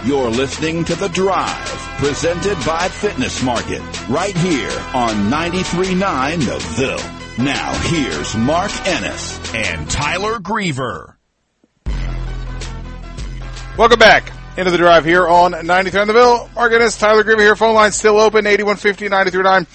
You're listening to The Drive, presented by Fitness Market, right here on 93.9 The Ville. Now, here's Mark Ennis and Tyler Griever. Welcome back into The Drive here on 93.9 The Ville. Mark Ennis, Tyler Griever here. Phone line still open, 8150-93.9,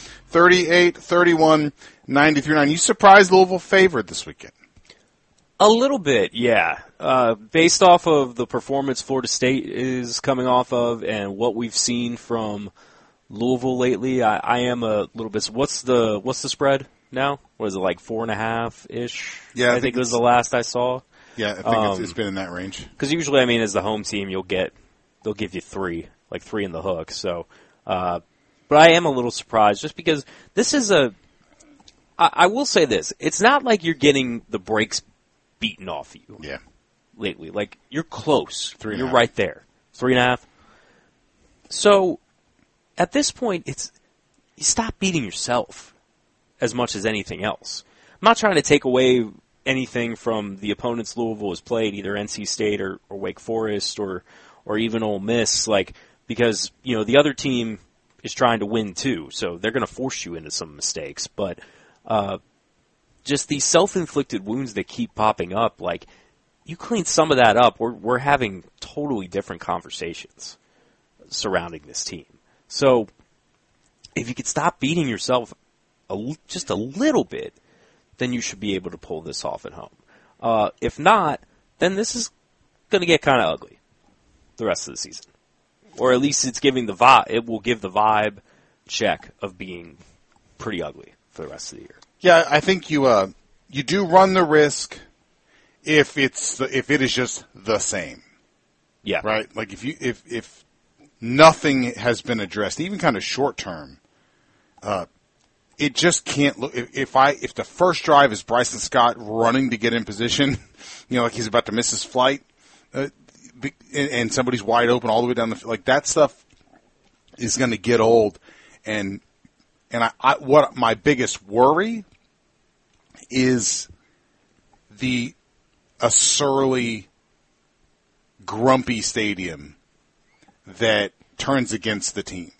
3831-93.9. You surprised Louisville favored this weekend? A little bit, yeah. Based off of the performance Florida State is coming off of and what we've seen from Louisville lately, I am a little bit. What's the spread now? What is it, like 4.5-ish? Yeah, I think it was the last I saw. Yeah, I think it's been in that range. Because usually, I mean, as the home team, they'll give you three in the hook. So, but I am a little surprised just because this is I will say this: it's not like you're getting the brakes beaten off you. Yeah. Lately, like you're close. 3.5. You're right there. 3.5. So, at this point, you stop beating yourself as much as anything else. I'm not trying to take away anything from the opponents Louisville has played, either NC State or Wake Forest or even Ole Miss, because the other team is trying to win too, so they're going to force you into some mistakes. But just these self-inflicted wounds that keep popping up, you clean some of that up, we're having totally different conversations surrounding this team. So if you could stop beating yourself just a little bit, then you should be able to pull this off at home. If not, then this is going to get kind of ugly the rest of the season. Or at least it's giving the vibe. It will give the vibe check of being pretty ugly for the rest of the year. Yeah, I think you do run the risk if it is just the same. Yeah. Right? Like if nothing has been addressed, even kind of short term, it just can't look. If the first drive is Bryson Scott running to get in position, like he's about to miss his flight, and somebody's wide open all the way down the field, that stuff is going to get old. And what my biggest worry is a surly, grumpy stadium that turns against the team.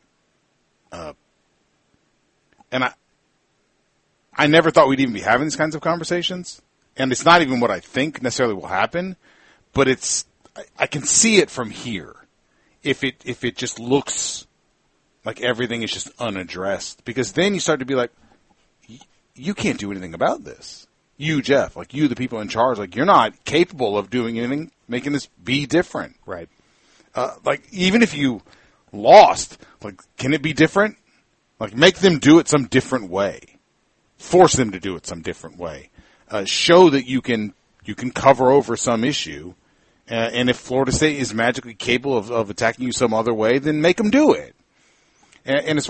And I never thought we'd even be having these kinds of conversations. And it's not even what I think necessarily will happen, but I can see it from here. If it just looks like everything is just unaddressed, because then you start to be like, you can't do anything about this. You, Jeff, you, the people in charge, you're not capable of doing anything, making this be different. Right. Even if you lost, can it be different? Make them do it some different way. Force them to do it some different way. Show that you can cover over some issue. And if Florida State is magically capable of attacking you some other way, then make them do it. And as far